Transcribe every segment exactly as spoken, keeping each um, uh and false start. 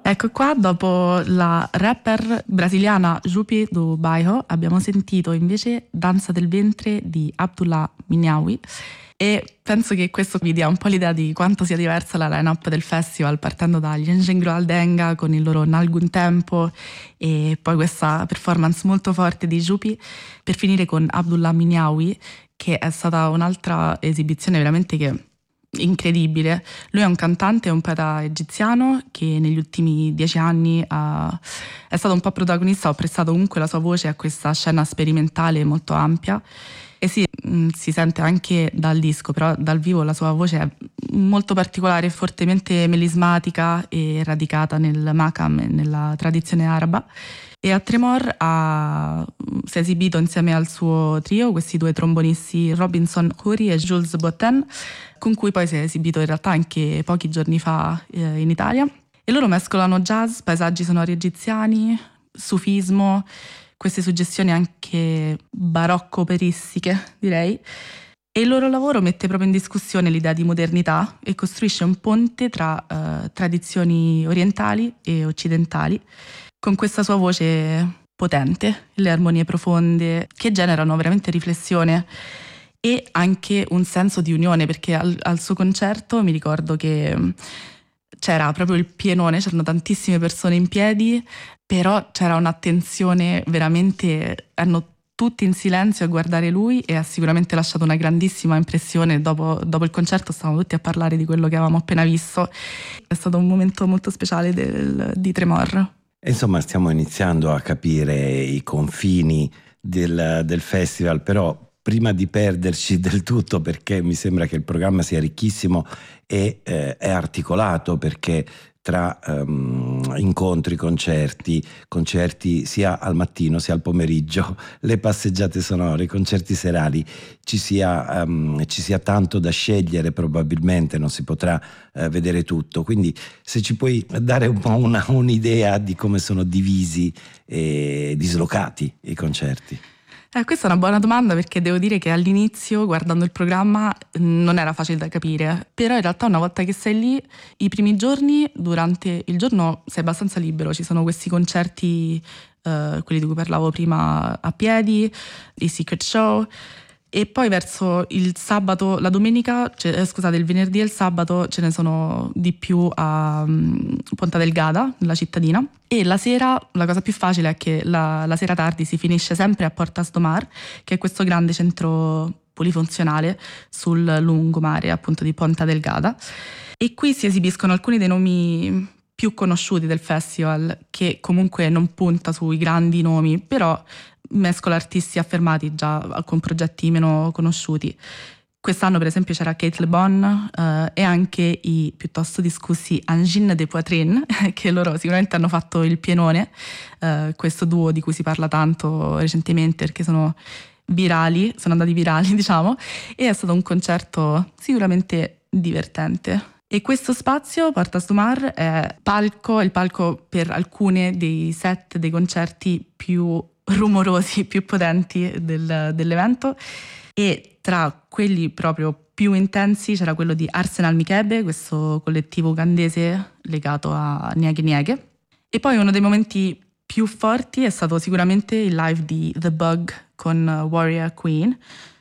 Ecco qua, dopo la rapper brasiliana Jupi do Bairro, abbiamo sentito invece Danza del ventre di Abdullah Minyawi e penso che questo vi dia un po' l'idea di quanto sia diversa la line-up del festival, partendo dagli Enjengro Aldenga con il loro Nalgun Tempo e poi questa performance molto forte di Jupi, per finire con Abdullah Minyawi, che è stata un'altra esibizione veramente che incredibile. Lui è un cantante e un poeta egiziano che negli ultimi dieci anni ha, è stato un po' protagonista, ha prestato comunque la sua voce a questa scena sperimentale molto ampia e sì, mh, si sente anche dal disco, però dal vivo la sua voce è molto particolare, fortemente melismatica e radicata nel makam e nella tradizione araba. E a Tremor ha, si è esibito insieme al suo trio, questi due trombonisti Robinson Khoury e Jules Botten, con cui poi si è esibito in realtà anche pochi giorni fa eh, in Italia. E loro mescolano jazz, paesaggi sonori egiziani, sufismo, queste suggestioni anche barocco-operistiche, direi. E il loro lavoro mette proprio in discussione l'idea di modernità e costruisce un ponte tra eh, tradizioni orientali e occidentali, con questa sua voce potente, le armonie profonde che generano veramente riflessione e anche un senso di unione, perché al, al suo concerto mi ricordo che c'era proprio il pienone, c'erano tantissime persone in piedi, però c'era un'attenzione veramente, hanno tutti in silenzio a guardare lui e ha sicuramente lasciato una grandissima impressione. Dopo, dopo il concerto stavamo tutti a parlare di quello che avevamo appena visto, è stato un momento molto speciale del, di Tremor. Insomma, stiamo iniziando a capire i confini del, del festival, però prima di perderci del tutto, perché mi sembra che il programma sia ricchissimo e eh, è articolato, perché tra um, incontri, concerti, concerti sia al mattino sia al pomeriggio, le passeggiate sonore, i concerti serali, ci sia, um, ci sia tanto da scegliere, probabilmente non si potrà uh, vedere tutto, quindi se ci puoi dare un po' una, un'idea di come sono divisi e dislocati i concerti. Eh, questa è una buona domanda, perché devo dire che all'inizio, guardando il programma, non era facile da capire, però in realtà una volta che sei lì, i primi giorni, durante il giorno sei abbastanza libero, ci sono questi concerti, eh, quelli di cui parlavo prima, a piedi, i secret show, e poi verso il sabato, la domenica, cioè, scusate, il venerdì e il sabato ce ne sono di più a um, Ponta Delgada, nella cittadina. E la sera, la cosa più facile è che la, la sera tardi si finisce sempre a Portas do Mar, che è questo grande centro polifunzionale sul lungomare, appunto, di Ponta Delgada. E qui si esibiscono alcuni dei nomi più conosciuti del festival, che comunque non punta sui grandi nomi, però mescola artisti affermati già con progetti meno conosciuti. Quest'anno per esempio c'era Kate Le Bon eh, e anche i piuttosto discussi Angine de Poitrine, che loro sicuramente hanno fatto il pienone, eh, questo duo di cui si parla tanto recentemente perché sono virali, sono andati virali diciamo, e è stato un concerto sicuramente divertente. E questo spazio, Portas do Mar, è palco, è il palco per alcune dei set dei concerti più rumorosi, più potenti del, dell'evento, e tra quelli proprio più intensi c'era quello di Arsenal Mikebe, questo collettivo ugandese legato a Nieghe Nieghe. E poi uno dei momenti più forti è stato sicuramente il live di The Bug con Warrior Queen.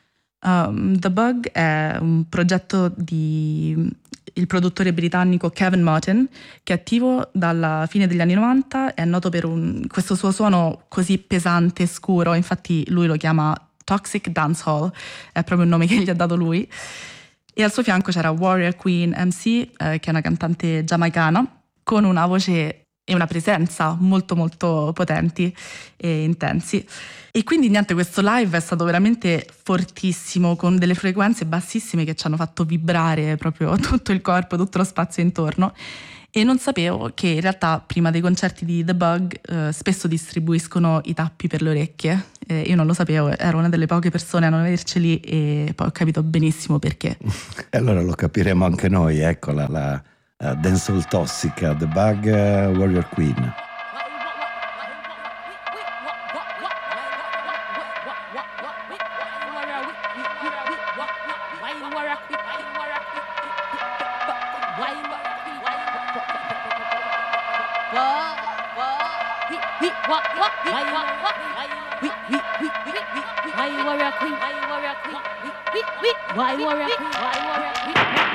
Um, The Bug è un progetto di il produttore britannico Kevin Martin, che è attivo dalla fine degli anni novanta, è noto per un, questo suo suono così pesante e scuro, infatti lui lo chiama Toxic Dancehall, è proprio il nome che gli ha dato lui. E al suo fianco c'era Warrior Queen M C, eh, che è una cantante giamaicana, con una voce e una presenza molto molto potenti e intensi. E quindi niente, questo live è stato veramente fortissimo, con delle frequenze bassissime che ci hanno fatto vibrare proprio tutto il corpo, tutto lo spazio intorno. E non sapevo che in realtà prima dei concerti di The Bug eh, spesso distribuiscono i tappi per le orecchie. Eh, io non lo sapevo, ero una delle poche persone a non averceli e poi ho capito benissimo perché. E allora lo capiremo anche noi, ecco la, la uh, dancehall tossica, The Bug, uh, Warrior Queen. Why we, what, what, why you, what, what, we, we, we, we, we, we, why you warrior queen, why you warrior queen, we, we, we, why you warrior queen, why you warrior queen.